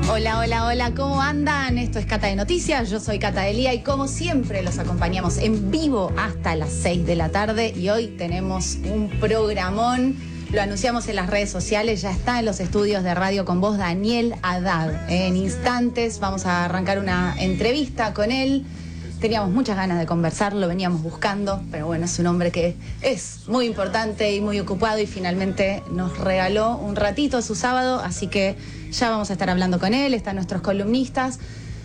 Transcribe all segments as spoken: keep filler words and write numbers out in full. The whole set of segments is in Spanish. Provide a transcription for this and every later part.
Hola, hola, hola, ¿cómo andan? Esto es Cata de Noticias, yo soy Cata Delía y como siempre los acompañamos en vivo hasta las seis de la tarde y hoy tenemos un programón, lo anunciamos en las redes sociales, ya está en los estudios de Radio con Voz Daniel Haddad. En instantes vamos a arrancar una entrevista con él. Teníamos muchas ganas de conversar, lo veníamos buscando, pero bueno, es un hombre que es muy importante y muy ocupado y finalmente nos regaló un ratito su sábado, así que ya vamos a estar hablando con él, están nuestros columnistas,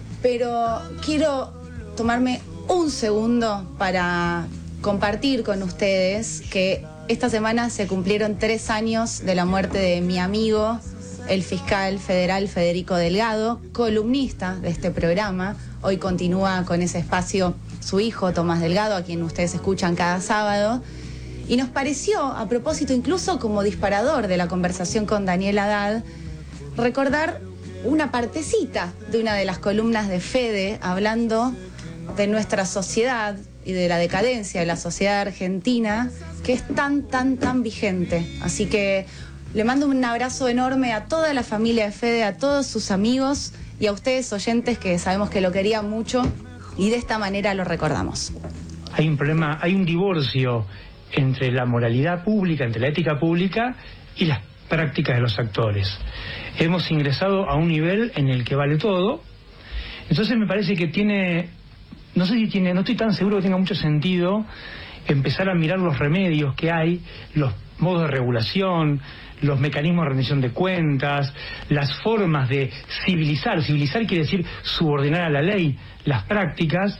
pero quiero tomarme un segundo para compartir con ustedes que esta semana se cumplieron tres años de la muerte de mi amigo, el fiscal federal Federico Delgado, columnista de este programa. Hoy continúa con ese espacio su hijo, Tomás Delgado, a quien ustedes escuchan cada sábado. Y nos pareció, a propósito, incluso como disparador de la conversación con Daniel Haddad, recordar una partecita de una de las columnas de Fede, hablando de nuestra sociedad y de la decadencia de la sociedad argentina, que es tan, tan, tan vigente. Así que le mando un abrazo enorme a toda la familia de Fede, a todos sus amigos y a ustedes oyentes que sabemos que lo querían mucho y de esta manera lo recordamos. Hay un problema, hay un divorcio entre la moralidad pública, entre la ética pública y las prácticas de los actores. Hemos ingresado a un nivel en el que vale todo, entonces me parece que tiene, no sé si tiene, no estoy tan seguro que tenga mucho sentido empezar a mirar los remedios que hay, los modos de regulación, los mecanismos de rendición de cuentas, las formas de civilizar. Civilizar quiere decir subordinar a la ley las prácticas,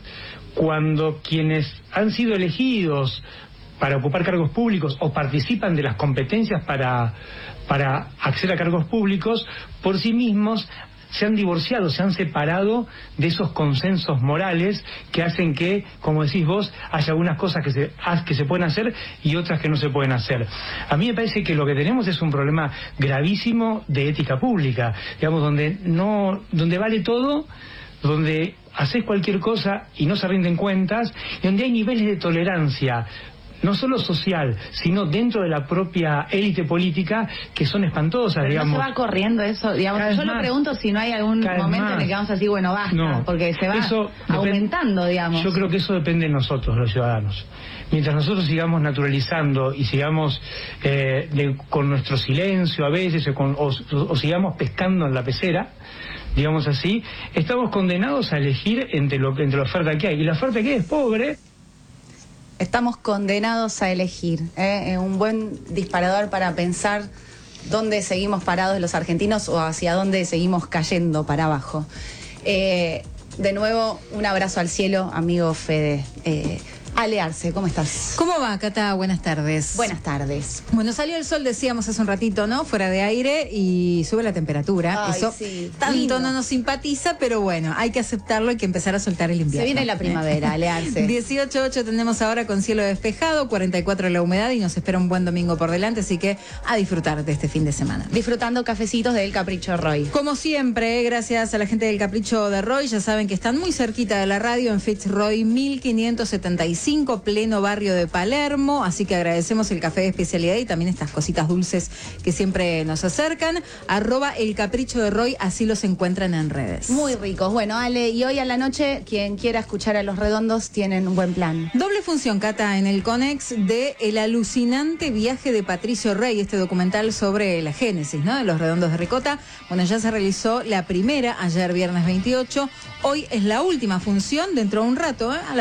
cuando quienes han sido elegidos para ocupar cargos públicos o participan de las competencias para, para acceder a cargos públicos, por sí mismos se han divorciado, se han separado de esos consensos morales que hacen que, como decís vos, haya algunas cosas que se, que se pueden hacer y otras que no se pueden hacer. A mí me parece que lo que tenemos es un problema gravísimo de ética pública, digamos, donde no, donde vale todo, donde haces cualquier cosa y no se rinden cuentas, y donde hay niveles de tolerancia no solo social, sino dentro de la propia élite política, que son espantosas, pero digamos. ¿no se va corriendo eso? Digamos, yo más, lo pregunto si no hay algún momento más. en el que vamos a decir, bueno, basta, no, porque se va eso aumentando, depende, digamos. Yo creo que eso depende de nosotros, los ciudadanos. Mientras nosotros sigamos naturalizando y sigamos eh, de, con nuestro silencio a veces, o, con, o, o sigamos pescando en la pecera, digamos así, estamos condenados a elegir entre, lo, entre la oferta que hay. Y la oferta que hay es pobre. Estamos condenados a elegir, ¿eh? Un buen disparador para pensar dónde seguimos parados los argentinos o hacia dónde seguimos cayendo para abajo. Eh, de nuevo, un abrazo al cielo, amigo Fede. Eh, Ale Arce, ¿cómo estás? ¿Cómo va, Cata? Buenas tardes. Buenas tardes. Bueno, salió el sol, decíamos hace un ratito, ¿no? Fuera de aire y sube la temperatura. Ay, Eso sí, tanto lindo. No nos simpatiza, pero bueno, hay que aceptarlo, hay que empezar a soltar el invierno. Se viene la primavera, Ale Arce. dieciocho punto ocho tenemos ahora con cielo despejado, cuarenta y cuatro la humedad y nos espera un buen domingo por delante, así que a disfrutar de este fin de semana. Disfrutando cafecitos del Capricho Roy. Como siempre, gracias a la gente del Capricho de Roy, ya saben que están muy cerquita de la radio en Fitzroy mil quinientos setenta y cinco, pleno barrio de Palermo, así que agradecemos el café de especialidad y también estas cositas dulces que siempre nos acercan. Arroba el Capricho de Roy, así los encuentran en redes. Muy ricos. Bueno, Ale, y hoy a la noche, quien quiera escuchar a Los Redondos tienen un buen plan. Doble función, Cata, en el Conex de El alucinante viaje de Patricio Rey, este documental sobre la génesis, ¿no?, de Los Redondos de Ricota. Bueno, ya se realizó la primera ayer viernes veintiocho, hoy es la última función dentro de un rato, ¿eh? A la